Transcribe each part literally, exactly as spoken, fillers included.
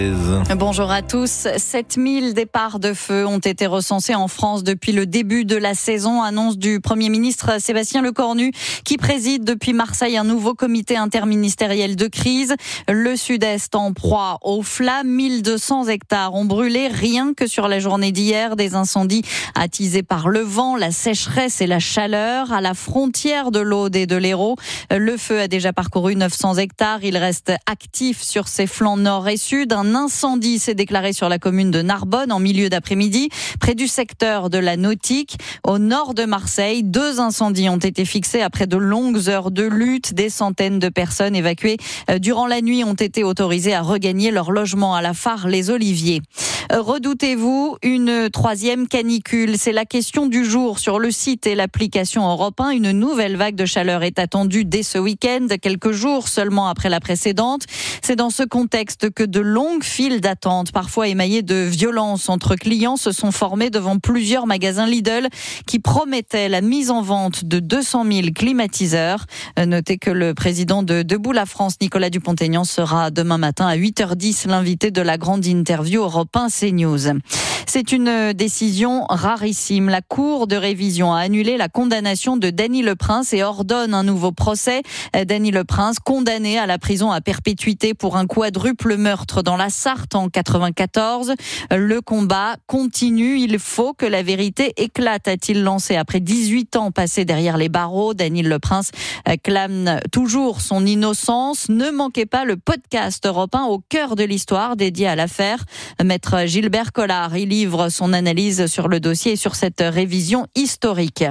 Bonjour à tous. sept mille départs de feu ont été recensés en France depuis le début de la saison, annonce du Premier ministre Sébastien Lecornu, qui préside depuis Marseille un nouveau comité interministériel de crise. Le Sud-Est en proie aux flammes. mille deux cents hectares ont brûlé rien que sur la journée d'hier. Des incendies attisés par le vent, la sécheresse et la chaleur. À la frontière de l'Aude et de l'Hérault, le feu a déjà parcouru neuf cents hectares. Il reste actif sur ses flancs nord et sud. Un incendie s'est déclaré sur la commune de Narbonne en milieu d'après-midi, près du secteur de la Nautique. Au nord de Marseille, deux incendies ont été fixés après de longues heures de lutte. Des centaines de personnes évacuées durant la nuit ont été autorisées à regagner leur logement à la Phare les Oliviers. Redoutez-vous une troisième canicule? C'est la question du jour sur le site et l'application Europe un. Une nouvelle vague de chaleur est attendue dès ce week-end, quelques jours seulement après la précédente. C'est dans ce contexte que de longues files d'attente, parfois émaillées de violence entre clients, se sont formées devant plusieurs magasins Lidl qui promettaient la mise en vente de deux cent mille climatiseurs. Notez que le président de Debout la France, Nicolas Dupont-Aignan, sera demain matin à huit heures dix l'invité de la grande interview Europe un CNews. C'est une décision rarissime. La Cour de révision a annulé la condamnation de Dany Leprince et ordonne un nouveau procès. Dany Leprince, condamné à la prison à perpétuité pour un quadruple meurtre dans la Sarthe en quatre-vingt-quatorze. Le combat continue. Il faut que la vérité éclate, a-t-il lancé après dix-huit ans passés derrière les barreaux. Dany Leprince clame toujours son innocence. Ne manquez pas le podcast Europe un au cœur de l'histoire dédié à l'affaire. Maître Gilbert Collard, il livre son analyse sur le dossier et sur cette révision historique.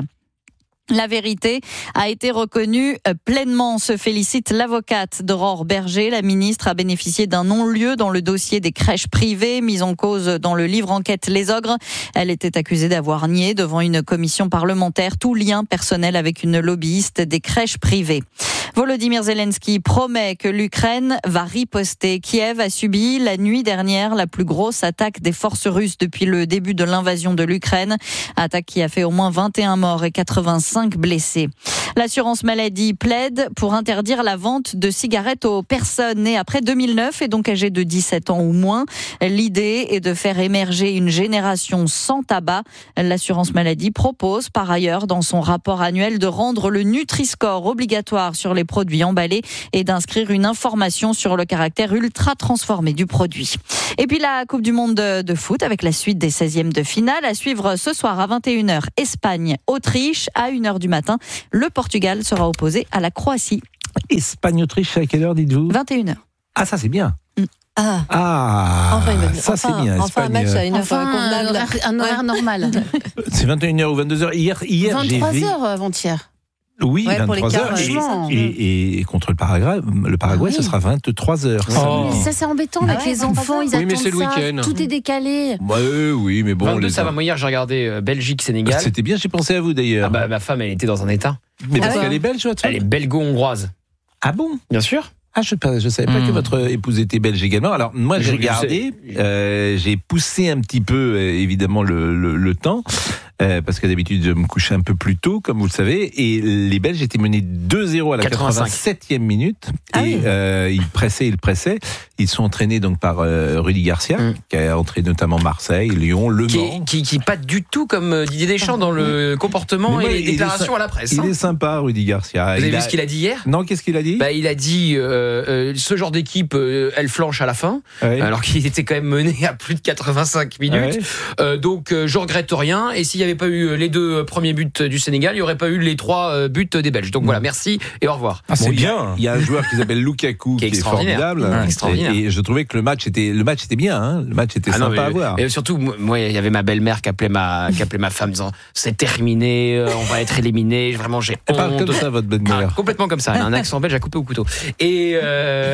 La vérité a été reconnue pleinement, se félicite l'avocate d'Aurore Berger. La ministre a bénéficié d'un non-lieu dans le dossier des crèches privées, mise en cause dans le livre Enquête les Ogres. Elle était accusée d'avoir nié devant une commission parlementaire tout lien personnel avec une lobbyiste des crèches privées. Volodymyr Zelensky promet que l'Ukraine va riposter. Kiev a subi la nuit dernière la plus grosse attaque des forces russes depuis le début de l'invasion de l'Ukraine. Attaque qui a fait au moins vingt et un morts et quatre-vingt-cinq blessés. L'assurance maladie plaide pour interdire la vente de cigarettes aux personnes nées après deux mille neuf et donc âgées de dix-sept ans ou moins. L'idée est de faire émerger une génération sans tabac. L'assurance maladie propose par ailleurs dans son rapport annuel de rendre le Nutri-Score obligatoire sur les produits emballés et d'inscrire une information sur le caractère ultra transformé du produit. Et puis la Coupe du Monde de foot avec la suite des seizièmes de finale à suivre ce soir à vingt et une heures Espagne, Autriche. À une heure du matin, le Portugal sera opposé à la Croatie. Espagne-Autriche, à quelle heure dites-vous ? vingt et une heures. Ah, ça c'est bien. Ah, ah enfin, ça enfin, c'est bien. Enfin, Espagne, un match à une heure enfin, convenable. Un horaire, un horaire normal. C'est vingt et une heures ou vingt-deux heures. Hier, hier vingt-trois j'ai vu... heures avant-hier. Oui, ouais, vingt-trois heures. Et, et, et contre le Paraguay, le Paraguay, ah, oui. ce sera vingt-trois heures. Oh. Mais ça, c'est embêtant avec ah ouais, les enfants. Ils oui, attendent mais c'est le ça. week-end. Tout est décalé. Bah, euh, oui, mais bon. vingt-deux, les... ça va. Moi, hier, j'ai regardé euh, Belgique-Sénégal. C'était bien, j'ai pensé à vous d'ailleurs. Ah bah, ma femme, elle était dans un état. Mais ah parce ouais. qu'elle est belge, votre femme ? Elle est belgo-hongroise. Ah bon ? Bien sûr. Ah, je ne savais pas mmh. que votre épouse était belge également. Alors, moi, j'ai regardé, euh, j'ai poussé un petit peu, euh, évidemment, le, le, le temps, euh, parce que d'habitude, je me couchais un peu plus tôt, comme vous le savez, et les Belges étaient menés deux zéro à la quatre-vingt-septième minute, ah et oui. euh, ils pressaient, ils pressaient. Ils sont entraînés donc par euh, Rudy Garcia, mmh. qui a entraîné notamment Marseille, Lyon, Le Mans. Qui, qui, qui pas du tout comme Didier Deschamps dans le comportement moi, et les déclarations est, à la presse. Il hein. est sympa, Rudy Garcia. Vous avez il vu a... ce qu'il a dit hier ? Non, qu'est-ce qu'il a dit ? Bah, il a dit euh, euh, ce genre d'équipe, euh, elle flanche à la fin, ouais. alors qu'il était quand même mené à plus de quatre-vingt-cinq minutes. Ouais. Euh, donc, euh, je regrette rien. Et s'il n'y avait pas eu les deux premiers buts du Sénégal, il n'y aurait pas eu les trois euh, buts des Belges. Donc mmh. voilà, merci et au revoir. Ah, c'est bon, bien. Il y a un joueur qui s'appelle Lukaku qui, qui est formidable. Mmh, extraordinaire. Et, et je trouvais que le match était, le match était bien. Hein. Le match était ah, sympa non, mais, à voir. Et surtout, moi, il y avait ma belle-mère qui appelait ma, qui appelait ma femme disant c'est terminé, on va être éliminé. Vraiment, j'ai Elle honte. parle comme ça, votre belle-mère. Ah, complètement comme ça. Elle a un accent belge à couper au couteau. Et euh,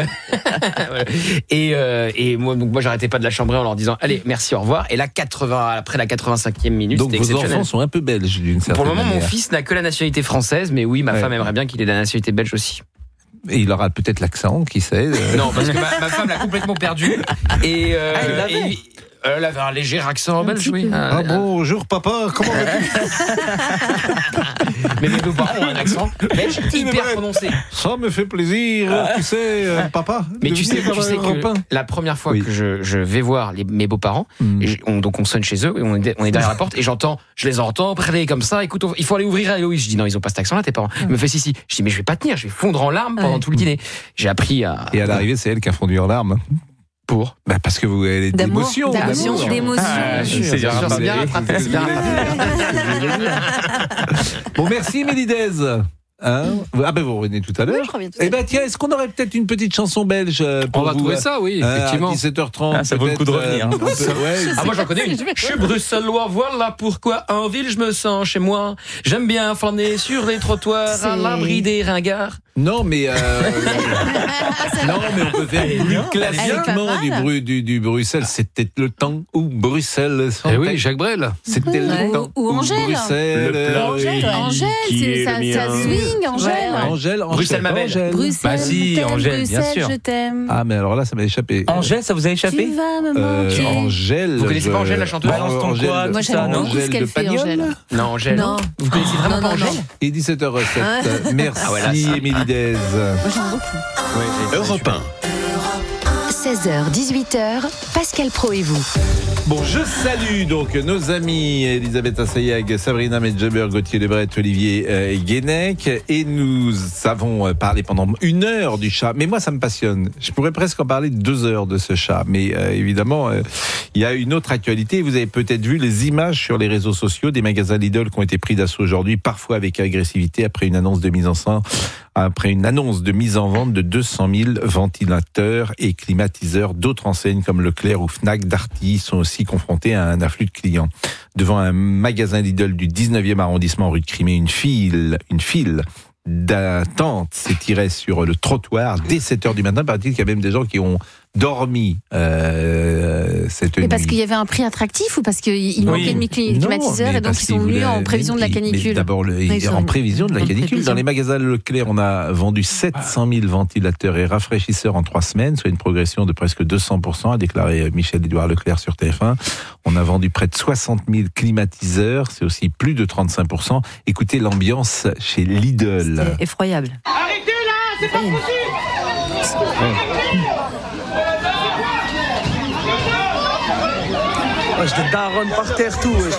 et, euh, et moi, donc moi, j'arrêtais pas de la chambrer en leur disant allez, merci, au revoir. Et là, quatre-vingts après la quatre-vingt-cinquième minute, donc c'était vos exceptionnel. enfants sont un peu belges d'une certaine Pour le moment, manière. mon fils n'a que la nationalité française, mais oui, ma ouais. femme aimerait bien qu'il ait la nationalité belge aussi. Et il aura peut-être l'accent, qui sait. Non, parce que ma, ma femme l'a complètement perdu. Et, euh, ah, et Elle avait un léger accent belge, oui. Ah, bonjour papa, comment vas-tu? Mais mes beaux-parents ont un accent belge hyper prononcé. Ça me fait plaisir, ah. tu sais, euh, papa. Mais tu sais, tu sais que la première fois oui. que je, je vais voir les, mes beaux-parents, mm. et on, donc on sonne chez eux, et on est, on est derrière la porte, et j'entends, je les entends parler comme ça, écoute, il faut aller ouvrir à Héloïse. Je dis non, ils ont pas cet accent-là, tes parents. Mm. Il me fait si, si. Je dis mais je vais pas tenir, je vais fondre en larmes pendant ouais. tout le dîner. J'ai appris à. Et à l'arrivée, c'est elle qui a fondu en larmes. Pour bah parce que vous avez d'émotion. D'émotion. D'émotion. Ah, c'est bien rattrapé. C'est bien rattrapé. Bon, merci Mélidez. Hein ah ben vous revenez tout à l'heure. Oui, eh ben tiens, est-ce qu'on aurait peut-être une petite chanson belge pour On va vous, trouver ça, oui, effectivement. À dix-sept heures trente. Ah, ça vaut le coup de revenir. Euh, ouais, ah moi j'en connais une. Je suis bruxellois, voilà pourquoi en ville je me sens chez moi. J'aime bien flâner sur les trottoirs c'est... à l'abri des ringards. Non mais euh... non mais on peut faire plus classiquement du, Bru, du, du Bruxelles. C'était le temps où Bruxelles. Eh oui, Jacques Brel. C'était ouais. le temps ou, ou où Angèle. Bruxelles. Le Angèle, Angèle, c'est ça, ça swing, Angèle. Ouais. Angèle, Bruxelles ma belle. Bruxelles, bah si, Angèle, bien sûr. Je t'aime. Ah mais alors là, ça m'a échappé. Angèle, ça vous a échappé? Tu vas me euh, Angèle. Vous connaissez je... pas Angèle la chanteuse? Balance ton quoi? Moi j'aime beaucoup ce qu'elle fait, Angèle. Non, Angèle. Non. Vous connaissez vraiment pas Angèle? Et dix-sept heures sept. Merci Émilie Dez. Moi j'aime beaucoup. Ouais, Europe un. seize heures dix-huit heures, Pascal Praud et vous. Bon, je salue donc nos amis Elisabeth Assayag, Sabrina Medjeber, Gauthier Lebret, Olivier euh, Guénec, et nous avons parlé pendant une heure du chat. Mais moi, ça me passionne. Je pourrais presque en parler deux heures de ce chat. Mais euh, évidemment, euh, il y a une autre actualité. Vous avez peut-être vu les images sur les réseaux sociaux des magasins Lidl qui ont été pris d'assaut aujourd'hui, parfois avec agressivité, après une annonce de mise en scène. Après une annonce de mise en vente de deux cent mille ventilateurs et climatiseurs, d'autres enseignes comme Leclerc ou Fnac, Darty sont aussi confrontés à un afflux de clients. Devant un magasin Lidl du dix-neuvième arrondissement rue de Crimée, une file, une file d'attente s'étirait sur le trottoir dès sept heures du matin. Paraît-il qu'il y a même des gens qui ont dormi euh, cette nuit. Mais parce qu'il y avait un prix attractif ou parce qu'il manquait oui. de climatiseurs et donc ils sont venus en prévision de la canicule? D'abord, le, oui, en prévision de la canicule. Dans les magasins Leclerc, on a vendu sept cent mille ventilateurs et rafraîchisseurs en trois semaines, soit une progression de presque deux cents pour cent, a déclaré Michel-Édouard Leclerc sur T F un. On a vendu près de soixante mille climatiseurs, c'est aussi plus de trente-cinq pour cent. Écoutez l'ambiance chez Lidl. C'est effroyable. Arrêtez là, c'est pas possible. Ouais, je te daronne par terre tout. Ouais.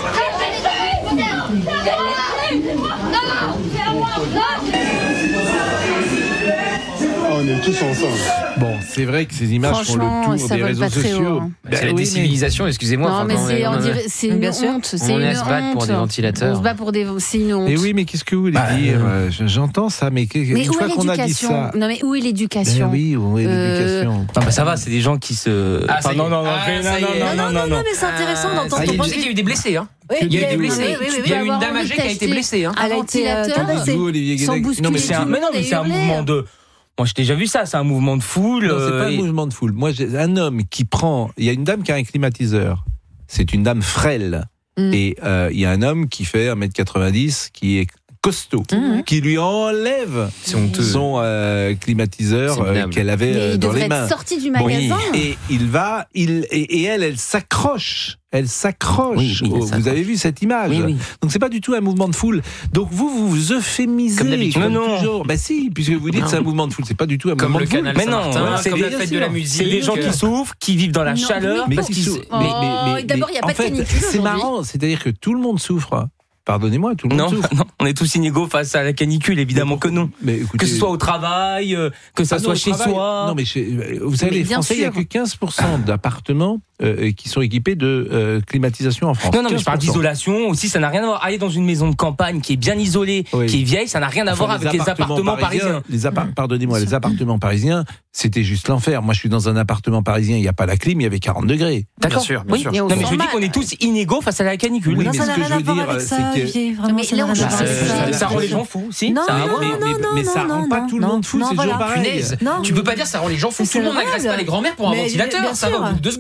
On est tous ensemble. Bon, c'est vrai que ces images font le tour des réseaux sociaux. Hein. C'est la oui, décivilisation, mais... excusez-moi. Non, mais c'est, on dirait, c'est une honte. C'est on une se battre pour des ventilateurs. On se bat pour des. C'est une honte. Et oui, mais qu'est-ce que vous voulez bah, dire euh... J'entends ça, mais, mais une où fois est qu'on a dit ça. Non, mais où est l'éducation? Ben oui, où est l'éducation? euh... Non, bah ça va, c'est des gens qui se. Ah, enfin, non, non, non, ah, non, non, non, non, non, mais c'est intéressant d'entendre. Vous savez qu'il y a eu des blessés, hein? Oui, il y a eu des blessés. Il y a eu une dame âgée qui a été blessée. Hein. Un ventilateur, sans bousculer. Mais non, mais c'est un mouvement de. Moi, j'ai déjà vu ça, c'est un mouvement de foule. Non, c'est euh, pas et... un mouvement de foule. Moi, j'ai un homme qui prend. Il y a une dame qui a un climatiseur. C'est une dame frêle. Mm. Et euh, il y a un homme qui fait un mètre quatre-vingt-dix, qui est costaud, mmh. qui lui enlève son euh, climatiseur euh, qu'elle avait euh, dans les mains. Il devrait être sorti du magasin. Oui. Et il va, il et, et elle, elle s'accroche. Elle s'accroche. Oui, oui, elle s'accroche. Vous avez vu cette image? Oui, oui. Donc c'est pas du tout un mouvement de foule. Donc vous vous, vous euphémisez comme d'habitude. Comme non. toujours. Bah si, puisque vous dites non. c'est un mouvement de foule. C'est pas du tout un comme mouvement le de foule. Canal mais non, Saint-Martin, c'est comme des, la fête de la musique. C'est des gens qui souffrent, qui vivent dans la non, chaleur. Mais parce qui qu'ils... oh, mais, mais, mais, d'abord, il n'y a pas en de canicule fait, c'est aujourd'hui. marrant. C'est-à-dire que tout le monde souffre. Pardonnez-moi, tout le monde non, souffre. Non, on est tous inégaux face à la canicule, évidemment que non. Mais écoutez, que ce soit au travail, que ça ah soit non, chez travail, soi. Non, mais chez, vous savez, mais les Français, sûr. Il n'y a que quinze pour cent d'appartements euh, qui sont équipés de euh, climatisation en France. Non, non, mais je parle d'isolation aussi, ça n'a rien à voir. Aller dans une maison de campagne qui est bien isolée, oui. qui est vieille, ça n'a rien à enfin, voir avec les appartements parisiens. parisiens. Les appart- Pardonnez-moi, les appartements parisiens, c'était juste l'enfer. Moi, je suis dans un appartement parisien, il n'y a pas la clim, il y avait quarante degrés. D'accord. Bien sûr, bien oui. sûr. Non, mais je dis qu'on est tous inégaux face à la canicule. Oui, non, mais ça ce n'a que rien je veux à voir dire, avec c'est ça, que... Olivier, vraiment, mais ça là, n'a on rien à ça, voir avec ça, ça. Ça rend les gens fous, si. Non, ça non, mais, non, mais, non, mais ça non, rend non, pas tout le monde fou, non, c'est voilà. toujours pareil. Tu peux pas dire ça rend les gens fous. Tout le monde n'agresse pas les grands-mères pour un ventilateur. Ça va au bout de deux secondes, quoi.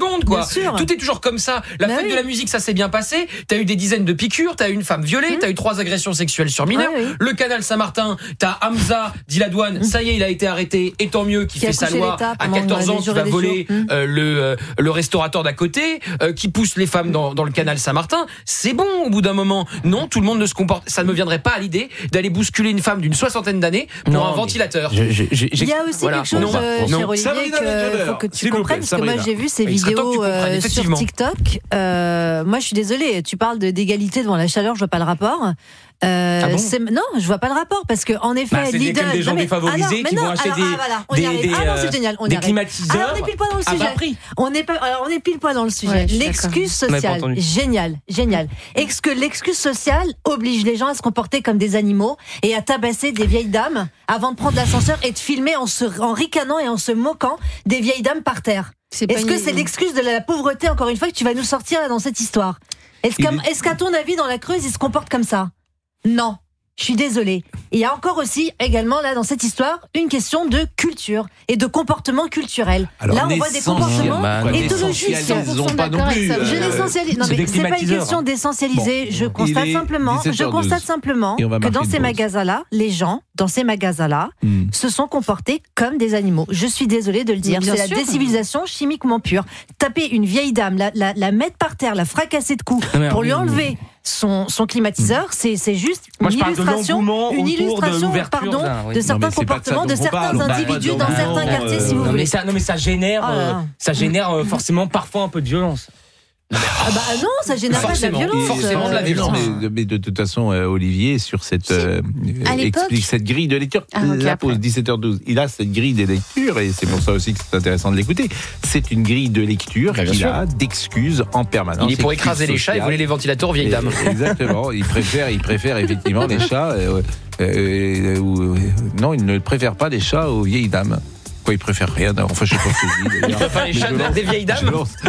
sûr. Tout est toujours comme ça. La bah fête oui. de la musique, ça s'est bien passé. T'as eu des dizaines de piqûres, t'as eu une femme violée, mmh. t'as eu trois agressions sexuelles sur mineurs. Ouais, oui. Le canal Saint-Martin, t'as Hamza Diladouane, mmh. ça y est, il a été arrêté, et tant mieux, qui, qui fait sa loi à quatorze ans, qui va voler mmh. euh, le, euh, le restaurateur d'à côté, euh, qui pousse les femmes dans, dans le canal Saint-Martin. C'est bon, au bout d'un moment. Non, tout le monde ne se comporte. Ça ne me viendrait pas à l'idée d'aller bousculer une femme d'une soixantaine d'années pour non, un ventilateur. Je, je, je, il y a aussi voilà. quelque chose, non, euh, cher Olivier, qu'il faut que tu comprennes, parce que moi j'ai vu ces il vidéos euh, sur TikTok. Euh, moi je suis désolée, tu parles de, d'égalité devant la chaleur, je vois pas le rapport. Euh, ah bon c'est, non, je vois pas le rapport parce que en effet, bah, c'est Lidl, des gens mais, défavorisés alors, qui non, vont acheter alors, des, ah, voilà, on des, des, des, ah, non, c'est génial, on des climatiseurs. Alors, on est pile poil dans le sujet. On est, pas, alors, on est pile poil dans le sujet. Ouais, l'excuse sociale, génial, génial. Est-ce que l'excuse sociale oblige les gens à se comporter comme des animaux et à tabasser des vieilles dames avant de prendre l'ascenseur et de filmer en se, en ricanant et en se moquant des vieilles dames par terre? C'est Est-ce que une... c'est l'excuse de la pauvreté, encore une fois, que tu vas nous sortir là, dans cette histoire? Est-ce qu'à, est... est-ce qu'à ton avis, dans la Creuse, ils se comportent comme ça? Non. Je suis désolée. Il y a encore aussi, également, là, dans cette histoire, une question de culture et de comportement culturel. Alors, là, on voit des comportements bah, éthologiques. Ils ont pas non plus. Je l'essentialise. Non, mais c'est pas une question d'essentialiser. Bon, je constate simplement, je constate simplement que dans ces magasins-là, les gens, dans ces magasins-là, hmm. se sont comportés comme des animaux. Je suis désolée de le dire. C'est sûr. La décivilisation chimiquement pure. Taper une vieille dame, la, la, la mettre par terre, la fracasser de coups pour lui enlever son, son climatiseur, c'est, c'est juste une Moi, illustration, une illustration de, pardon, là, oui. de certains non, comportements de, de certains parle, individus dans certains quartiers, si vous non, voulez. Mais ça, non, mais ça génère, oh euh, ça génère euh, forcément parfois un peu de violence. Ah bah non, ça génère pas de la violence. Forcément de la violence. Mais, mais de toute façon, euh, Olivier, sur cette euh, explique cette grille de lecture, ah, okay, la pause dix-sept heures douze, il a cette grille de lecture et c'est pour ça aussi que c'est intéressant de l'écouter. C'est une grille de lecture ah, qu'il a d'excuses en permanence. Il est pour écraser les chats et voler les ventilateurs aux vieilles dames. Exactement. Il préfère, il préfère effectivement les chats. Euh, euh, euh, non, il ne préfère pas les chats aux vieilles dames. Il préfère rien. Enfin, je sais pas ce que je dis. Il préfère les chats lance, des vieilles dames. Je lance,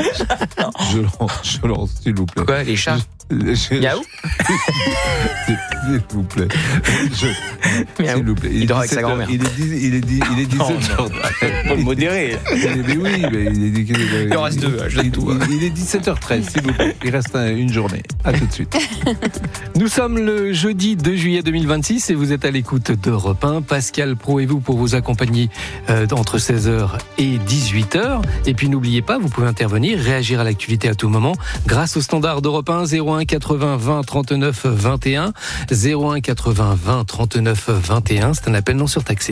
je lance, je lance, s'il vous plaît. Quoi, les chats? Miaou. S'il vous plaît. Je, s'il vous plaît. Il, il dort avec sa grand-mère. Il est dix, il est dix, il est dix-sept heures. Faut le modérer. Mais oui, mais il est Il en reste deux, je l'ai tout. Il est dix-sept heures treize, s'il vous plaît. Il reste une journée. À tout de suite. Nous sommes le jeudi deux juillet deux mille vingt-six et vous êtes à l'écoute d'Europe un. Pascal Pro et vous pour vous accompagner euh, entre seize heures et dix-huit heures. Et puis n'oubliez pas, vous pouvez intervenir, réagir à l'actualité à tout moment grâce au standard d'Europe un zéro un quatre-vingts vingt trente-neuf vingt et un zéro un quatre-vingts vingt trente-neuf vingt et un. C'est un appel non surtaxé.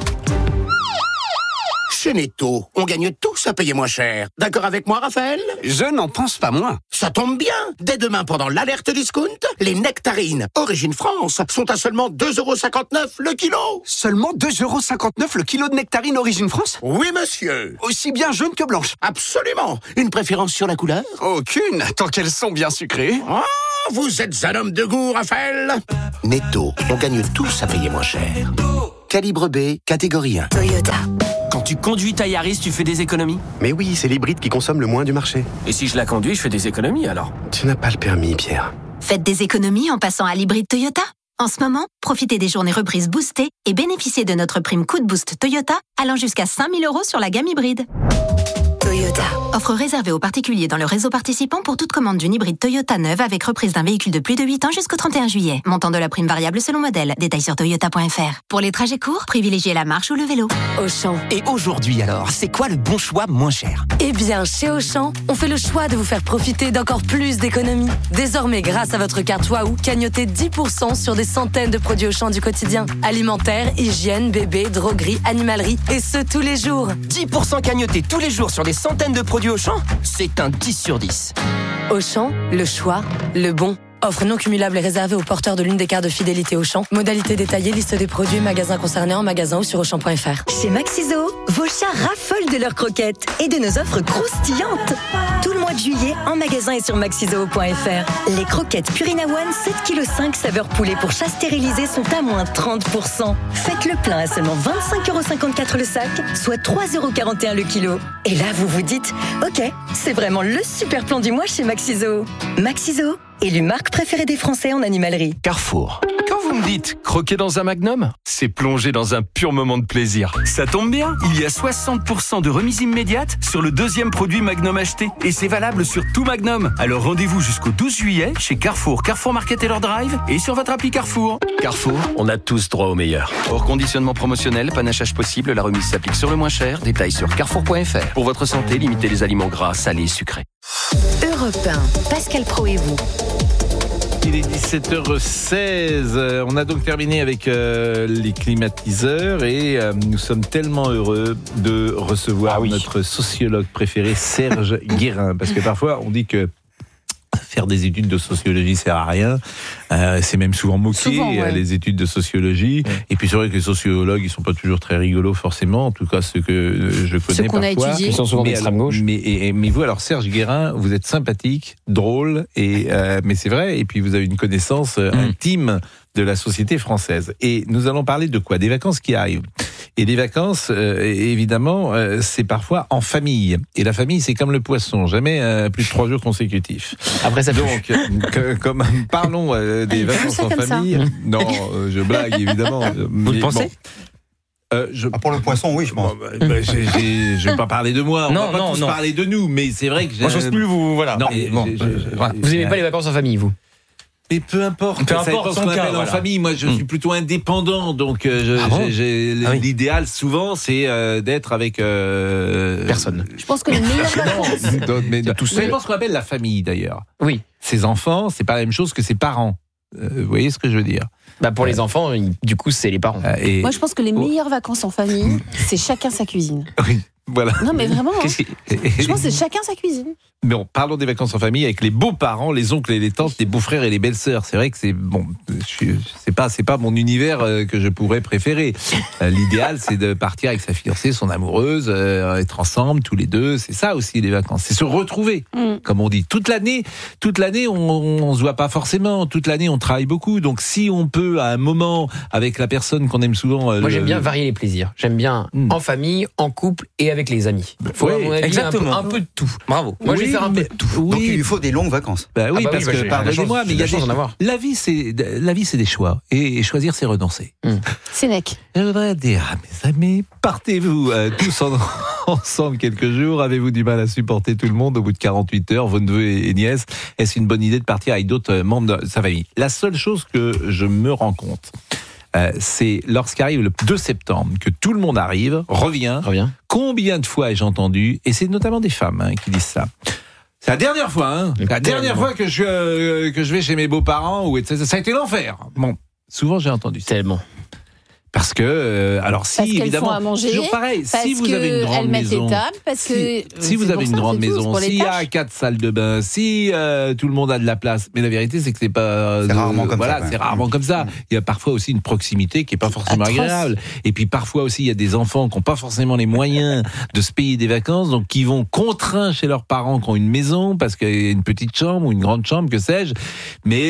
Chez Netto, on gagne tous à payer moins cher. D'accord avec moi, Raphaël? Je n'en pense pas moins. Ça tombe bien. Dès demain, pendant l'alerte discount, les nectarines Origine France sont à seulement deux euros cinquante-neuf le kilo. Seulement deux euros cinquante-neuf le kilo de nectarines Origine France? Oui, monsieur. Aussi bien jaune que blanche? Absolument. Une préférence sur la couleur? Aucune, tant qu'elles sont bien sucrées. Oh, vous êtes un homme de goût, Raphaël. Netto, on gagne tous à payer moins cher. Calibre B, catégorie un. Toyota. Quand tu conduis ta Yaris, tu fais des économies? Mais oui, c'est l'hybride qui consomme le moins du marché. Et si je la conduis, je fais des économies alors? Tu n'as pas le permis, Pierre. Faites des économies en passant à l'hybride Toyota. En ce moment, profitez des journées reprises boostées et bénéficiez de notre prime coup de boost Toyota allant jusqu'à cinq mille euros sur la gamme hybride. Toyota. Offre réservée aux particuliers dans le réseau participant pour toute commande d'une hybride Toyota neuve avec reprise d'un véhicule de plus de huit ans jusqu'au trente et un juillet. Montant de la prime variable selon modèle. Détails sur toyota point f r. Pour les trajets courts, privilégiez la marche ou le vélo. Auchan. Et aujourd'hui alors, c'est quoi le bon choix moins cher? Eh bien, chez Auchan, on fait le choix de vous faire profiter d'encore plus d'économies. Désormais, grâce à votre carte Waouh, cagnotez dix pour cent sur des centaines de produits Auchan du quotidien. Alimentaire, hygiène, bébé, droguerie, animalerie, et ce tous les jours. dix pour cent cagnotés tous les jours sur des centaines de produits Auchan, c'est un dix sur dix. Auchan, le choix, le bon. Offre non cumulable et réservée aux porteurs de l'une des cartes de fidélité Auchan. Modalité détaillée, liste des produits, magasins concernés en magasin ou sur auchan point f r. Chez Maxiso, vos chats raffolent de leurs croquettes et de nos offres croustillantes. Tout le mois de juillet, en magasin et sur maxiso point f r. Les croquettes Purina One sept virgule cinq kilos saveur poulet pour chat stérilisé sont à moins trente pour cent. Faites le plein à seulement vingt-cinq euros cinquante-quatre le sac, soit trois euros quarante et un le kilo. Et là, vous vous dites, ok, c'est vraiment le super plan du mois chez Maxiso. Maxiso, élu marque préférée des Français en animalerie. Carrefour. Quand vous me dites, croquer dans un Magnum, c'est plonger dans un pur moment de plaisir. Ça tombe bien, il y a soixante pour cent de remise immédiate sur le deuxième produit Magnum acheté. Et c'est valable sur tout Magnum. Alors rendez-vous jusqu'au douze juillet chez Carrefour, Carrefour Market et leur Drive et sur votre appli Carrefour. Carrefour, on a tous droit au meilleur. Hors conditionnement promotionnel, panachage possible, la remise s'applique sur le moins cher. Détails sur carrefour point f r. Pour votre santé, limitez les aliments gras, salés et sucrés. Europe un, Pascal Praud et vous. Il est dix-sept heures seize. On a donc terminé avec euh, les climatiseurs et euh, nous sommes tellement heureux de recevoir ah oui. notre sociologue préféré, Serge Guérin. Parce que parfois, on dit que faire des études de sociologie sert à rien. Euh, c'est même souvent moqué, souvent, ouais. les études de sociologie. Ouais. Et puis c'est vrai que les sociologues, ils sont pas toujours très rigolos forcément. En tout cas, ceux que je connais ceux qu'on parfois. A étudiés. Ils sont souvent d'extrême gauche. Mais, et, mais vous, alors Serge Guérin, vous êtes sympathique, drôle, et euh, mais c'est vrai. Et puis vous avez une connaissance euh, mmh. intime de la société française. Et nous allons parler de quoi ? Des vacances qui arrivent. Et les vacances, euh, évidemment, euh, c'est parfois en famille. Et la famille, c'est comme le poisson, jamais euh, plus de trois jours consécutifs. Après ça, donc, que, comme parlons euh, des vacances en famille. Ça. Non, euh, je blague évidemment. Vous le pensez ? Bon. Euh, je... ah, pour le poisson, oui, je pense. Bon, bah, bah, j'ai, j'ai, je ne vais pas parler de moi. On non, va pas non, tous non. parler de nous, mais c'est vrai que j'ai... Moi, j'ose plus vous, voilà. Non, mais, bon, j'ai, j'ai, euh, j'ai, voilà. Vous n'aimez pas les vacances en famille, vous ? Mais peu importe, peu ça importe ce qu'on appelle cas, en voilà. famille. Moi, je mmh. suis plutôt indépendant, donc euh, je, ah bon j'ai, j'ai, ah oui. l'idéal souvent, c'est euh, d'être avec euh, personne. Je pense que les meilleures vacances. Non, mais tout seul. Je pense qu'on appelle la famille d'ailleurs. Oui. Ses enfants, c'est pas la même chose que ses parents. Euh, vous voyez ce que je veux dire ? Bah pour euh, les enfants, du coup, c'est les parents. Euh, et... Moi, je pense que les meilleures vacances en famille, c'est chacun sa cuisine. Oui. Voilà. Non, mais vraiment. Hein. Qui... Je pense que c'est chacun sa cuisine. Bon, parlons des vacances en famille avec les beaux-parents, les oncles et les tantes, les beaux-frères et les belles-sœurs. C'est vrai que c'est bon, je suis, c'est pas, c'est pas mon univers euh, que je pourrais préférer. Euh, l'idéal, c'est de partir avec sa fiancée, son amoureuse, euh, être ensemble tous les deux. C'est ça aussi les vacances, c'est se retrouver, mm. comme on dit. Toute l'année, toute l'année, on, on se voit pas forcément. Toute l'année, on travaille beaucoup. Donc, si on peut à un moment avec la personne qu'on aime souvent. Euh, Moi, le, j'aime bien varier les plaisirs. J'aime bien mm. en famille, en couple et avec les amis. Faut oui, exactement. Un peu, un peu de tout. Bravo. Moi, oui, je vais faire un peu de tout. Oui. Donc, il lui faut des longues vacances. Bah oui, ah bah parce oui, bah que, pardonnez-moi, mais il y a des... La vie, c'est, la vie, c'est des choix. Et choisir, c'est renoncer. Mmh. Sénèque. Je voudrais dire à mes amis, partez-vous euh, tous en, ensemble quelques jours. Avez-vous du mal à supporter tout le monde au bout de quarante-huit heures, vos neveux et, et nièces? Est-ce une bonne idée de partir avec d'autres membres de sa famille? La seule chose que je me rends compte, Euh, c'est lorsqu'arrive le deux septembre que tout le monde arrive, revient. revient. Combien de fois ai-je entendu, et c'est notamment des femmes hein, qui disent ça. C'est la dernière fois, hein, la dernière fois que je, euh, que je vais chez mes beaux-parents, où ça a été l'enfer. Bon, souvent j'ai entendu ça. Tellement. Parce que, euh, alors si parce évidemment, à manger, toujours pareil, si vous avez une grande maison, tables, parce si, que, si vous avez une ça, grande maison, s'il y a quatre salles de bain, si euh, tout le monde a de la place, mais la vérité c'est que c'est pas, c'est euh, rarement comme voilà, ça. c'est rarement comme ça. Il y a parfois aussi une proximité qui est pas forcément atroce. agréable. Et puis parfois aussi il y a des enfants qui ont pas forcément les moyens de se payer des vacances, donc qui vont contraints chez leurs parents qui ont une maison parce qu'il y a une petite chambre ou une grande chambre, que sais-je. Mais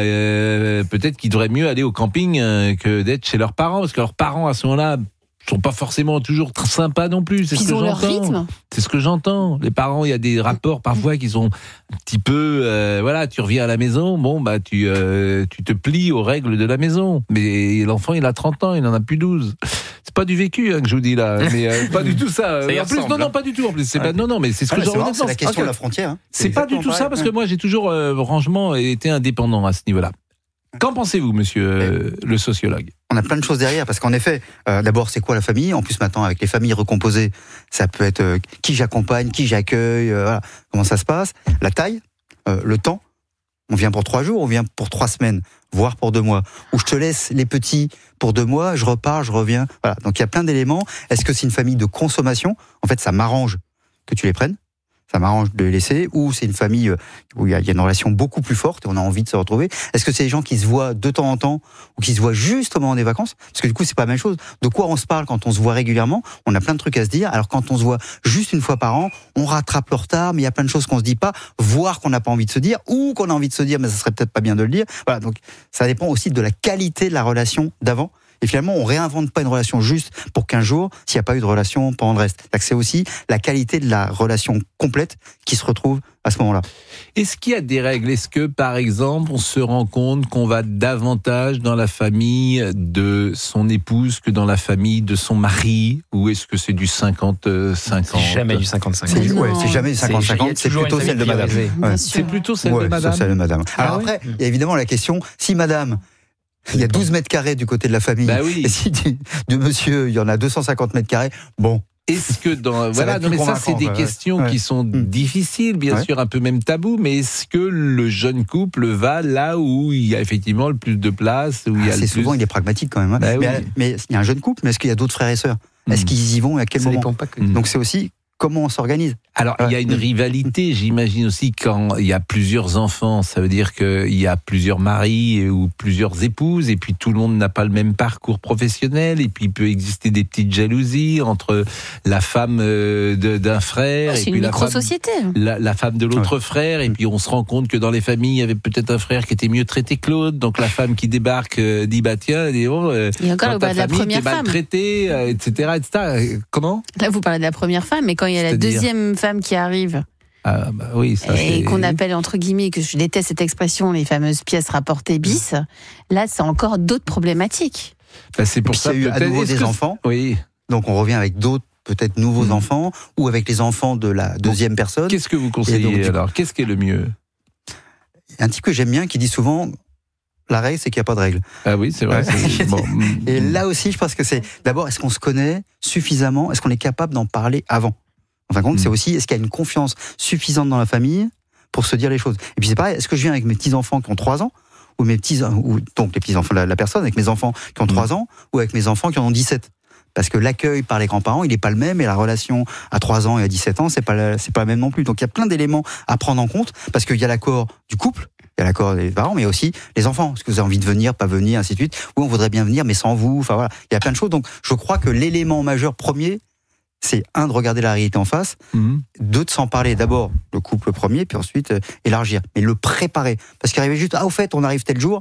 euh, peut-être qu'ils devraient mieux aller au camping euh, que d'être chez leurs parents, parce que leurs parents à ce moment-là sont pas forcément toujours très sympas non plus. C'est ce que j'entends. C'est ce que j'entends. Les parents, il y a des rapports parfois qui sont un petit peu, euh, voilà, tu reviens à la maison, bon bah tu euh, tu te plies aux règles de la maison. Mais l'enfant, il a trente ans, il en a plus douze. C'est pas du vécu hein, que je vous dis là, mais euh, pas du tout ça. ça en plus, non, non, pas du tout. En plus, c'est pas, non, non, mais c'est ce ah, que c'est, j'en c'est la question okay. de la frontière. Hein. C'est, c'est pas du tout pareil, ça parce ouais. que moi, j'ai toujours euh, franchement été indépendant à ce niveau-là. Qu'en pensez-vous, monsieur euh, le sociologue? On a plein de choses derrière, parce qu'en effet, euh, d'abord, c'est quoi la famille? En plus, maintenant, avec les familles recomposées, ça peut être euh, qui j'accompagne, qui j'accueille, euh, voilà, comment ça se passe. La taille, euh, le temps. On vient pour trois jours, on vient pour trois semaines, voire pour deux mois. Ou je te laisse les petits pour deux mois, je repars, je reviens. Voilà. Donc, il y a plein d'éléments. Est-ce que c'est une famille de consommation? En fait, ça m'arrange que tu les prennes. Ça m'arrange de les laisser, ou c'est une famille où il y a une relation beaucoup plus forte et on a envie de se retrouver. Est-ce que c'est des gens qui se voient de temps en temps ou qui se voient juste au moment des vacances? Parce que du coup, c'est pas la même chose. De quoi on se parle quand on se voit régulièrement? On a plein de trucs à se dire. Alors quand on se voit juste une fois par an, on rattrape le retard, mais il y a plein de choses qu'on se dit pas, voire qu'on n'a pas envie de se dire, ou qu'on a envie de se dire, mais ça serait peut-être pas bien de le dire. Voilà, donc ça dépend aussi de la qualité de la relation d'avant. Et finalement, on réinvente pas une relation juste pour quinze jours s'il n'y a pas eu de relation pendant le reste. C'est-à-dire que c'est aussi la qualité de la relation complète qui se retrouve à ce moment-là. Est-ce qu'il y a des règles ? Est-ce que, par exemple, on se rend compte qu'on va davantage dans la famille de son épouse que dans la famille de son mari ? Ou est-ce que c'est du cinquante cinquante ? C'est jamais du cinquante cinquante. C'est, ouais, c'est jamais du cinquante cinquante, c'est, c'est plutôt celle de madame. Ouais. C'est plutôt celle ouais, de madame. C'est celle de madame. Alors ah après, oui. il y a évidemment la question, si madame, il y a douze mètres carrés du côté de la famille, bah oui. et si du, de monsieur, il y en a deux cent cinquante mètres carrés, bon... Est-ce que dans voilà non mais ça c'est des questions ouais. qui sont mmh. difficiles bien ouais. sûr un peu même tabou mais est-ce que le jeune couple va là où il y a effectivement le plus de place où ah, il y a c'est le souvent plus... il est pragmatique quand même hein. bah, mais, oui. mais il y a un jeune couple mais est-ce qu'il y a d'autres frères et sœurs mmh. est-ce qu'ils y vont et à quel ça moment pas que... donc c'est aussi comment on s'organise. Alors, il y a une rivalité, j'imagine aussi, quand il y a plusieurs enfants. Ça veut dire qu'il y a plusieurs maris ou plusieurs épouses, et puis tout le monde n'a pas le même parcours professionnel, et puis il peut exister des petites jalousies entre la femme de, d'un frère oh, et puis une la femme, la, la femme de l'autre ouais. frère, et puis on se rend compte que dans les familles, il y avait peut-être un frère qui était mieux traité que l'autre, donc la femme qui débarque euh, dit bah tiens, dit, oh, euh, il y a encore le bas de la première femme, maltraitée, euh, et cetera, et cetera. Comment ? Là, vous parlez de la première femme, mais quand il y a la deuxième femme qui arrive. Ah, bah oui, ça, et c'est... qu'on appelle entre guillemets, que je déteste cette expression, les fameuses pièces rapportées bis, là c'est encore d'autres problématiques. Bah, c'est pour ça qu'il y a eu à nouveau des enfants. Oui. Donc on revient avec d'autres peut-être nouveaux mmh. enfants ou avec les enfants de la deuxième bon, personne. Qu'est-ce que vous conseillez donc, alors ? Qu'est-ce qui est le mieux ? Un type que j'aime bien qui dit souvent la règle c'est qu'il n'y a pas de règle. Ah oui, c'est vrai. Ouais. C'est... Bon. Et là aussi je pense que c'est d'abord est-ce qu'on se connaît suffisamment ? Est-ce qu'on est capable d'en parler avant ? En fin de compte, mmh. c'est aussi, est-ce qu'il y a une confiance suffisante dans la famille pour se dire les choses ? Et puis c'est pareil, est-ce que je viens avec mes petits-enfants qui ont trois ans, ou mes petits, ou donc les petits-enfants de la, la personne, avec mes enfants qui ont trois mmh. ans, ou avec mes enfants qui en ont dix-sept ? Parce que l'accueil par les grands-parents, il n'est pas le même, et la relation à trois ans et à dix-sept ans, c'est pas la, c'est pas la même non plus. Donc il y a plein d'éléments à prendre en compte, parce qu'il y a l'accord du couple, il y a l'accord des parents, mais aussi les enfants. Est-ce que vous avez envie de venir, pas venir, ainsi de suite ? Ou on voudrait bien venir, mais sans vous. Enfin voilà, il y a plein de choses. Donc je crois que l'élément majeur premier, c'est un, de regarder la réalité en face, mmh. deux, de s'en parler. D'abord, le couple premier, puis ensuite, euh, élargir. Mais le préparer. Parce qu'arriver juste, ah, au fait, on arrive tel jour.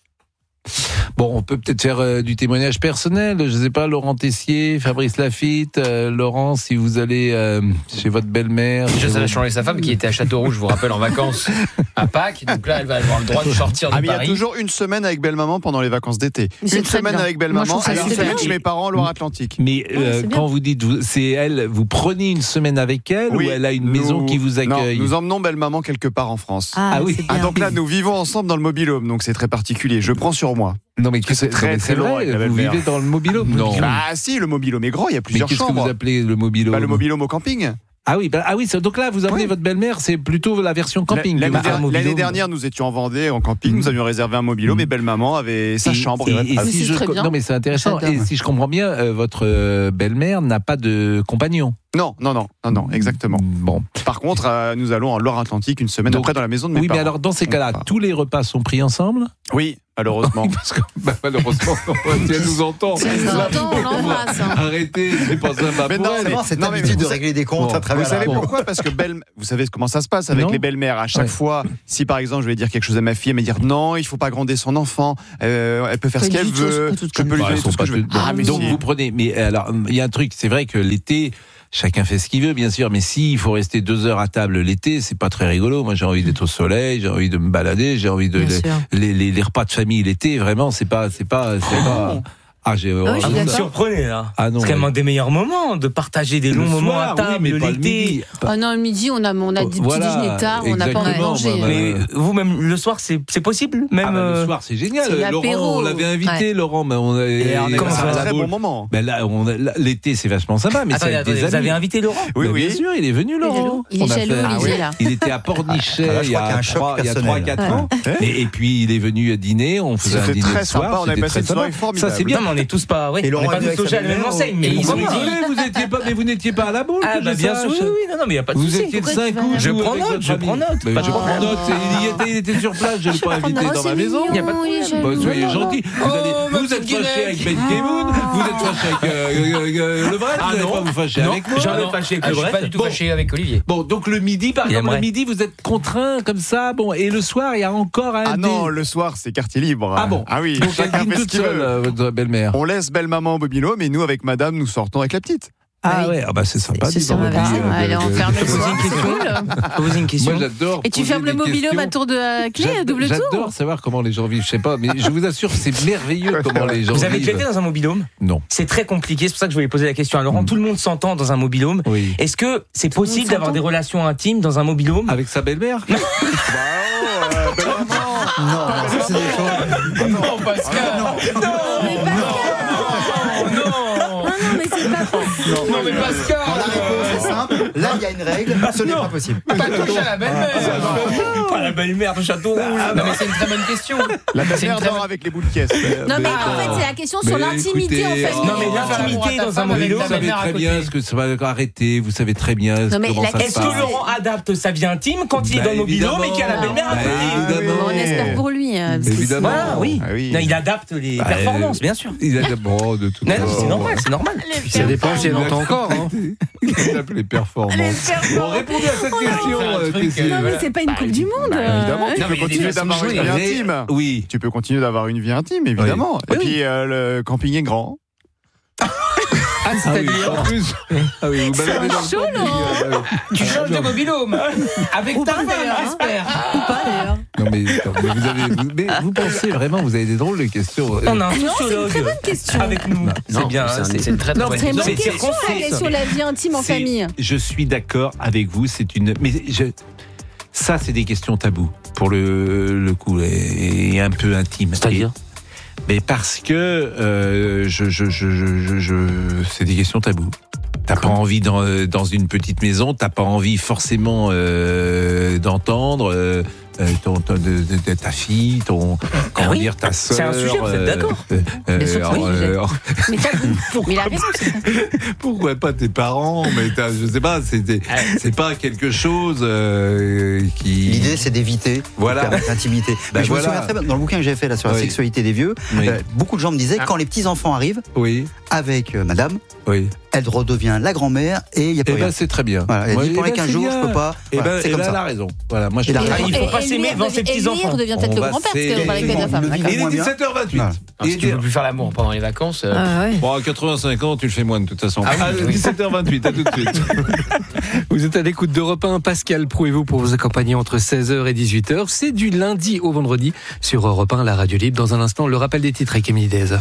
Bon, on peut peut-être faire euh, du témoignage personnel. Je ne sais pas, Laurent Tessier, Fabrice Lafitte. Euh, Laurent, si vous allez euh, chez votre belle-mère. Déjà, ça va changer sa femme qui était à Châteauroux, je vous rappelle, en vacances à Pâques. Donc là, elle va avoir le droit de sortir de ah, mais Paris. Il y a toujours une semaine avec belle-maman pendant les vacances d'été. Une semaine bien. avec belle-maman et une semaine bien. chez mes parents en Loire-Atlantique. Mais euh, quand vous dites, vous, c'est elle, vous prenez une semaine avec elle oui, ou elle a une nous, maison qui vous accueille ? Non, nous emmenons belle-maman quelque part en France. Ah, ah oui. Ah, donc là, nous vivons ensemble dans le mobil-home, donc c'est très particulier. Je prends sur moi. Non mais que c'est très très long. Vous vivez dans le mobil-home ? Non. Ah si, le mobil-home est grand, il y a plusieurs mais qu'est-ce chambres. Que vous appelez le mobil-home ? Bah, le mobil-home au camping. Ah oui, bah, ah oui, donc là vous amenez oui. votre belle-mère, c'est plutôt la version camping. L'année, l'année, l'année dernière, nous étions en Vendée en camping, mmh. nous avions réservé un mobil-home mmh. et belle-maman avait sa et, chambre. Et, et, et si je, non mais c'est intéressant. Et si je comprends bien, euh, votre euh, belle-mère n'a pas de compagnon. Non, non, non, non, non, exactement. Bon. Par contre, euh, nous allons en Loire-Atlantique une semaine donc, après dans la maison de mes oui, parents. Oui, mais alors dans ces cas-là, tous les repas sont pris ensemble ? Oui, malheureusement. Parce que, bah, malheureusement, si elle nous entend, si elle nous entend, on l'embrasse. Hein. Arrêtez, c'est pas sympa. Mais non, c'est cette habitude de régler des comptes bon, à travers. Vous savez pourquoi ? Parce que belle, vous savez comment ça se passe avec non. les belles-mères. À chaque ouais. fois, si par exemple je vais dire quelque chose à ma fille, elle va dire non, il faut pas gronder son enfant. Euh, elle peut faire ce qu'elle veut. Je peux lui donner tout ce que je veux. Donc vous prenez. Mais alors, il y a un truc. C'est vrai que l'été. Chacun fait ce qu'il veut, bien sûr, mais s'il faut rester deux heures à table l'été, c'est pas très rigolo. Moi, j'ai envie d'être au soleil, j'ai envie de me balader, j'ai envie de les, les, les repas de famille l'été. Vraiment, c'est pas, c'est pas, c'est pas. Ah, j'ai. Ah oui, vous me surprenez là. Ah non. C'est quand même un des meilleurs moments de partager des longs le moments soir, à table oui, mais l'été. Oh non, le midi, on a, on a des voilà, petits déjeuners tard, on n'a pas envie de manger. Bah, mais vous même le soir, c'est, c'est possible. Même ah bah, le soir, c'est génial. C'est Laurent, on l'avait invité, ouais. Laurent, mais on a. Et on est c'est un très bon moment. Ben là, on, l'été, c'est vachement sympa, mais attendez, c'est attendez, vous avez invité Laurent ? Oui, oui. Bien sûr, il est venu, Laurent. Il est jaloux, Olivier là. Il était à Pornichet il y a trois quatre ans, et puis il est venu dîner. On faisait un dîner le soir. On a passé une soirée formidable. Ça, c'est bien. On est tous pas. On n'est pas tous logés à la même enseigne, mais ils ont dit. Vous étiez pas, mais vous n'étiez pas à la boule. Ah bah bien sûr, oui, oui, non, non, mais il y a pas de souci. Vous étiez le cinq août. Je prends note, je prends note. Je prends note. Il était sur place, je l'ai pas invité dans ma maison. Il y a pas de problème. Soyez gentils. Vous êtes fâché avec Ben Kemoun, vous êtes fâché avec Le Bret, vous n'allez pas vous fâcher avec moi. J'en ai fâché avec Le Bret. Je suis pas du tout fâché avec Olivier. Bon, donc le midi, par exemple, le midi, vous êtes contraint comme ça. Bon, et le soir, il y a encore un. Ah non, le soir, c'est quartier libre. Ah bon. Ah oui. Donc elle dîne toute seule, votre belle-mère. belle-mère. On laisse belle-maman au mobil-home et nous, avec madame, nous sortons avec la petite. Ah oui. ouais, ah bah c'est sympa. C'est sympa. Elle est enfermée le soir, c'est cool. Poser une question. Moi j'adore. Et tu fermes le mobil-home à tour de clé, à double tour. J'adore savoir comment les gens vivent. Je sais pas, mais je vous assure, c'est merveilleux comment les gens vivent. Vous avez déjà été dans un mobil-home ? Non. C'est très compliqué. C'est pour ça que je voulais poser la question à Laurent. Mmh. Tout le monde s'entend dans un mobil-home. Oui. Est-ce que c'est Tout possible d'avoir des relations intimes dans un mobil-home avec sa belle-mère ? Bah oh, euh, belle-maman. Non, ça c'est des choses. Non, Pascal. Non, non, non. Non, mais c'est pas possible. Non, mais Pascal. La réponse est simple. Là, il y a une règle. Ce n'est pas possible. Pas toucher à la belle-mère. Pas la belle-mère de Château Rouge. Non, mais c'est une très bonne question. La belle-mère dort avec les boules de caisse. Non, mais en fait, c'est la question sur l'intimité en fait. Non, mais l'intimité dans un mobil-home, vous savez très bien ce que ça va arrêter. Vous savez très bien comment ça se passe. Est-ce que Laurent adapte sa vie intime quand il est dans le mobil-home et qu'il y a la belle-mère à côté ? On espère pour lui. Évidemment. Oui. Il adapte les performances, bien sûr. Il adapte de tout. C'est normal, c'est normal. Ça dépend si elle entend encore. Il adapte les performances. Bon, répondez à cette question. Non, mais c'est pas une Coupe du Monde. Évidemment, tu peux continuer d'avoir une vie intime. Oui. Tu peux continuer d'avoir une vie intime, évidemment. Et puis, le camping est grand. Ah, c'est-à-dire ah oui, en plus. Ah oui, vous baladez dans le camping. Tu changes de mobil-home avec ta femme, j'espère. Ou pas d'ailleurs. Non mais, mais, vous avez, vous, mais vous pensez vraiment, vous avez des drôles de questions. On a un non, c'est une très bonne question. Avec nous. Non, c'est bien, c'est, c'est une très, très bonne question. C'est une question sur la vie intime en famille. Je suis d'accord avec vous, c'est une. Mais je, ça, c'est des questions tabous pour le, le coup et, et un peu intimes. C'est-à-dire ? Mais parce que euh, je, je, je, je, je, c'est des questions tabous. T'as pas envie dans, dans une petite maison, t'as pas envie forcément euh, d'entendre euh, ton, ton, de, de, de ta fille, ton, comment ah oui dire, ta sœur. C'est un sujet, vous êtes d'accord euh, euh, sûr, oui, euh, mais, mais il a raison, c'est ça. Pourquoi pas tes parents, mais je sais pas, c'est, c'est pas quelque chose euh, qui... L'idée, c'est d'éviter voilà. l'intimité. Ben je voilà. me souviens très bien, dans le bouquin que j'ai fait là, sur la oui. sexualité des vieux, oui. euh, beaucoup de gens me disaient, ah. quand les petits-enfants arrivent, oui. avec euh, madame, oui. elle redevient la grand-mère et il n'y a pas eh rien. Ben, c'est très bien. Voilà, elle ouais, dit, pendant ben, quinze jours, je peux pas. Et voilà, ben, c'est et comme ben, ça. elle a raison. Voilà, moi, je ah, il faut pas s'aimer devant ses petits-enfants. Et lui redevient peut-être le grand-père, parce qu'on parlait que de la femme. Il est dix-sept heures vingt-huit. Si tu veux plus faire l'amour pendant les vacances. Bon, à quatre-vingt-cinq ans, tu le fais moins de toute façon. Ah oui, dix-sept heures vingt-huit, à tout de suite. Vous êtes à l'écoute d'Europe un. Pascal Pro et vous pour vous accompagner entre seize heures et dix-huit heures. C'est du lundi au vendredi sur Europe un, la radio libre. Dans un instant, le rappel des titres avec Émilie Dez.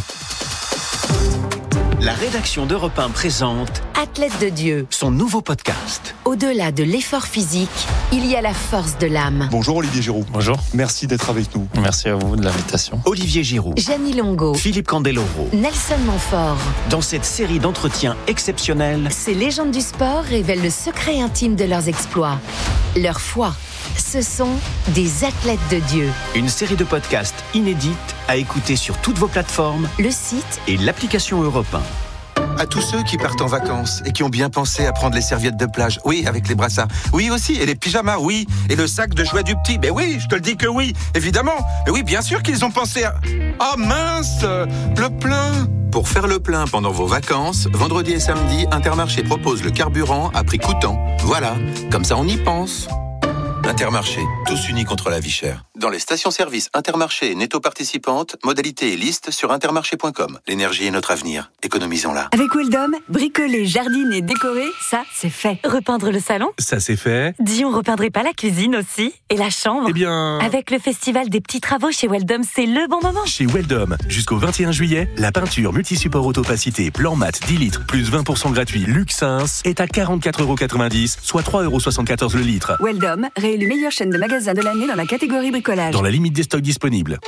La rédaction d'Europe un présente Athlète de Dieu, son nouveau podcast. Au-delà de l'effort physique, il y a la force de l'âme. Bonjour Olivier Giroud. Bonjour. Merci d'être avec nous. Merci à vous de l'invitation. Olivier Giroud, Gianni Longo, Philippe Candeloro, Nelson Montfort. Dans cette série d'entretiens exceptionnels, ces légendes du sport révèlent le secret intime de leurs exploits, leur foi. Ce sont des athlètes de Dieu. Une série de podcasts inédites à écouter sur toutes vos plateformes, le site et l'application Europe un. À tous ceux qui partent en vacances et qui ont bien pensé à prendre les serviettes de plage, oui, avec les brassards, oui aussi, et les pyjamas, oui, et le sac de jouets du petit, ben oui, je te le dis que oui, évidemment, et oui, bien sûr qu'ils ont pensé à... Oh mince, le plein. Pour faire le plein pendant vos vacances, vendredi et samedi, Intermarché propose le carburant à prix coûtant. Voilà, comme ça on y pense. Intermarché, tous unis contre la vie chère. Dans les stations-service Intermarché et Netto participantes, modalités et listes sur intermarché point com. L'énergie est notre avenir, économisons-la. Avec Weldom, bricoler, jardiner, décorer, ça c'est fait. Repeindre le salon, ça c'est fait. Dis, on repeindrait pas la cuisine aussi? Et la chambre? Eh bien... Avec le festival des petits travaux chez Weldom, c'est le bon moment. Chez Weldom, jusqu'au vingt et un juillet, la peinture multisupport autopacité plan mat dix litres plus vingt pour cent gratuit Luxins est à quarante-quatre euros quatre-vingt-dix, soit trois euros soixante-quatorze le litre. Weldom, réélu meilleure chaîne de magasins de l'année dans la catégorie bricolage. Dans la limite des stocks disponibles.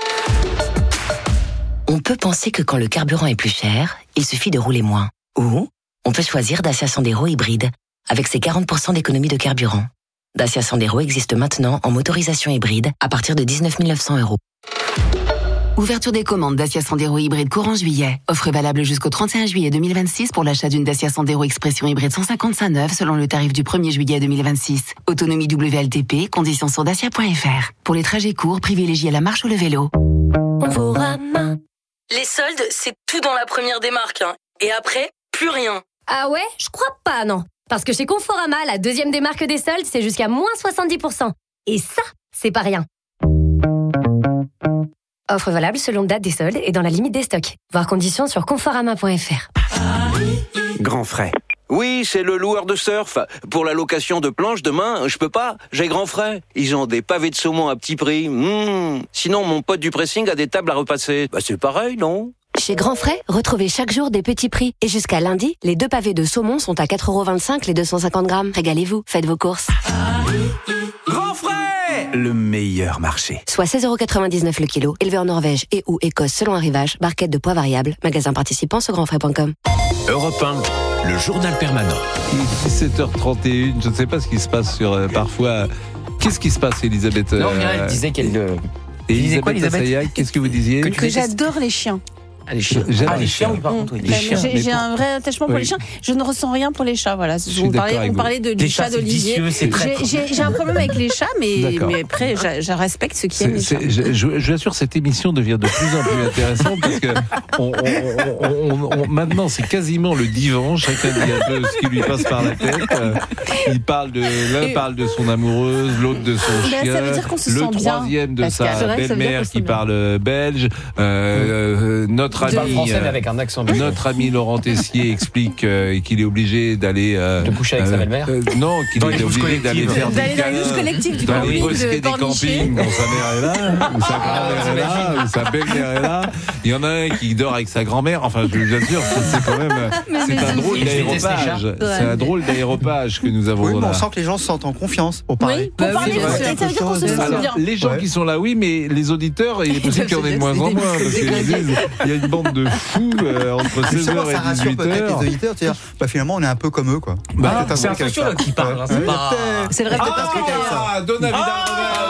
On peut penser que quand le carburant est plus cher, il suffit de rouler moins. Ou on peut choisir Dacia Sandero hybride, avec ses quarante pour cent d'économie de carburant. Dacia Sandero existe maintenant en motorisation hybride à partir de dix-neuf mille neuf cents euros. Ouverture des commandes Dacia Sandero hybride courant juillet. Offre valable jusqu'au trente et un juillet deux mille vingt-six pour l'achat d'une Dacia Sandero Expression hybride cent cinquante-cinq neuve selon le tarif du premier juillet deux mille vingt-six. Autonomie W L T P, conditions sur dacia point f r. Pour les trajets courts, privilégiez la marche ou le vélo. Conforama. Les soldes, c'est tout dans la première des marques. Hein. Et après, plus rien. Ah ouais? Je crois pas, non. Parce que chez Conforama, la deuxième des marques des soldes, c'est jusqu'à moins soixante-dix pour cent. Et ça, c'est pas rien. Offre valable selon date des soldes et dans la limite des stocks. Voir conditions sur conforama point f r. Grand frais. Oui, c'est le loueur de surf. Pour la location de planches, demain, je peux pas. J'ai grand frais. Ils ont des pavés de saumon à petit prix. Mmh. Sinon, mon pote du pressing a des tables à repasser. Bah, c'est pareil, non ? Chez Grand Frais, retrouvez chaque jour des petits prix. Et jusqu'à lundi, les deux pavés de saumon sont à quatre euros vingt-cinq les deux cent cinquante grammes. Régalez-vous, faites vos courses. Grand Frais, le meilleur marché. Soit seize euros quatre-vingt-dix-neuf le kilo, élevé en Norvège et ou Écosse selon arrivage, barquette de poids variable, magasin participant sur grand frais point com. Europe un, le journal permanent. dix-sept heures trente et une, je ne sais pas ce qui se passe sur euh, parfois. Qu'est-ce qui se passe, Elisabeth? Non, rien, elle disait qu'elle. Euh... Elisabeth, quoi, Elisabeth qu'est-ce que vous disiez? Que, que j'adore les chiens. Ah, les chiens. J'aime ah, les les chiens, chiens, oui, par contre, oui. Les chiens. J'ai, j'ai un vrai attachement pour oui. les chiens. Je ne ressens rien pour les chats. Voilà. On parlait, on parlait de, du chat d'Olivier. J'ai, j'ai, j'ai un problème avec les chats, mais, mais après, je, je respecte ceux qui c'est, aiment les chats. Je, je, je vous assure, cette émission devient de plus en plus intéressante parce que on, on, on, on, maintenant, c'est quasiment le divan. Chacun dit un peu ce qui lui passe par la tête. Il parle de, l'un Et... parle de son amoureuse, l'autre de son ben, chien. Ça veut dire qu'on se le sent troisième bien. de sa belle-mère qui parle belge. Euh, notre ami. Avec un accent belge. Notre ami Laurent Tessier explique euh, qu'il est obligé d'aller euh, de coucher avec euh, sa belle-mère. Euh, non, qu'il est obligé d'aller faire d'aller des dans les douches collectives du camping, camping de des campings quand sa mère est là, ou sa grand-mère est là, ou sa belle-mère est là. Il y en a un qui dort avec sa grand-mère. Enfin, je vous assure, c'est, c'est quand même c'est un drôle d'aéropage. C'est un drôle d'aéropage que nous avons oui, là. Mais on sent que les gens se sentent en confiance pour parler. Oui, pour bah, parler, oui, ça veut dire qu'on se sent bien. Les gens qui sont là, oui, mais les auditeurs, il est possible qu'il y en ait de moins en moins parce qu'il y a une bande de fous entre seize heures et dix-huit heures. Les auditeurs, c'est-à-dire, bah, finalement, on est un peu comme eux, quoi. Bah, c'est un sociologue qui parle. C'est le rêve de Pascal. Ah, Donat Vidal-Rovers.